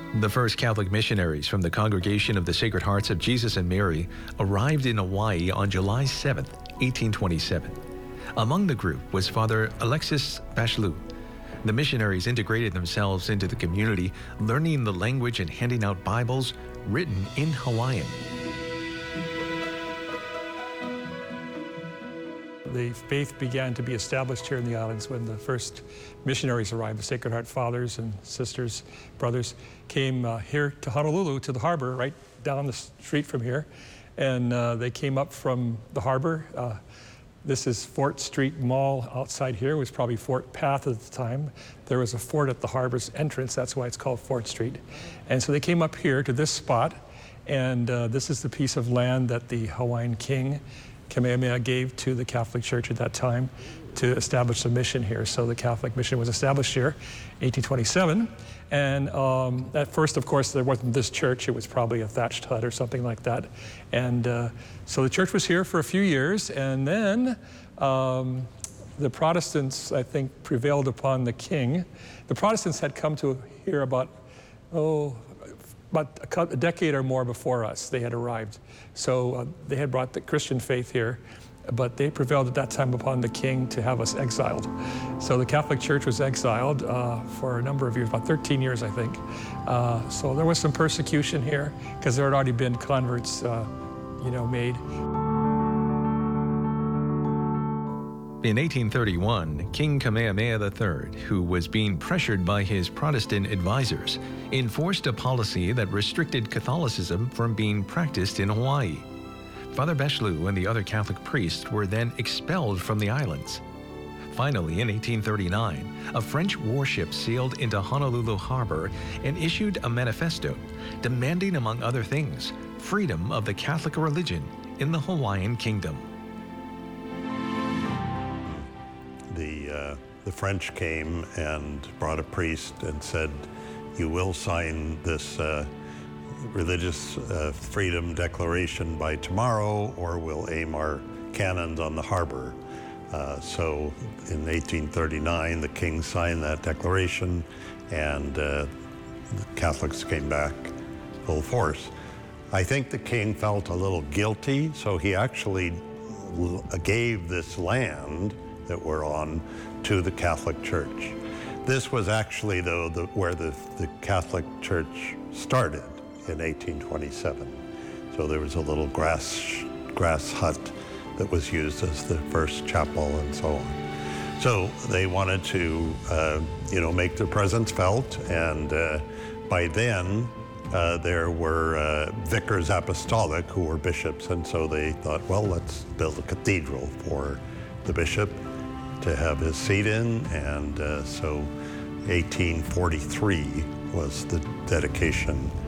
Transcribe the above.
The first Catholic missionaries from the Congregation of the Sacred Hearts of Jesus and Mary arrived in Hawaii on July 7, 1827. Among the group was Father Alexis Bachelieu. The missionaries integrated themselves into the community, learning the language and handing out Bibles written in Hawaiian. The faith began to be established here in the islands when the first missionaries arrived. The Sacred Heart fathers and sisters, brothers, came here to Honolulu, to the harbor, right down the street from here. And they came up from the harbor. This is Fort Street Mall outside here. It was probably Fort Path at the time. There was a fort at the harbor's entrance. That's why it's called Fort Street. And so they came up here to this spot. And this is the piece of land that the Hawaiian king, Kamehameha, gave to the Catholic Church at that time to establish a mission here. So the Catholic mission was established here in 1827. And at first, of course, there wasn't this church. It was probably a thatched hut or something like that. And so the church was here for a few years. And then the Protestants, I think, prevailed upon the king. The Protestants had come to here about a decade or more before us. They had arrived. So they had brought the Christian faith here, but they prevailed at that time upon the king to have us exiled. So the Catholic Church was exiled for a number of years, about 13 years, I think. So there was some persecution here because there had already been converts, made. In 1831, King Kamehameha III, who was being pressured by his Protestant advisors, enforced a policy that restricted Catholicism from being practiced in Hawaii. Father Bachelieu and the other Catholic priests were then expelled from the islands. Finally, in 1839, a French warship sailed into Honolulu Harbor and issued a manifesto demanding, among other things, freedom of the Catholic religion in the Hawaiian Kingdom. The French came and brought a priest and said, "You will sign this religious freedom declaration by tomorrow, or we'll aim our cannons on the harbor." So in 1839, the king signed that declaration, and the Catholics came back full force. I think the king felt a little guilty, so he actually gave this land that we're on to the Catholic Church. This was actually, though, where the Catholic Church started in 1827. So there was a little grass hut that was used as the first chapel and so on. So they wanted to, make their presence felt, and by then there were vicars apostolic who were bishops, and so they thought, well, let's build a cathedral for the bishop to have his seat in, and so 1843 was the dedication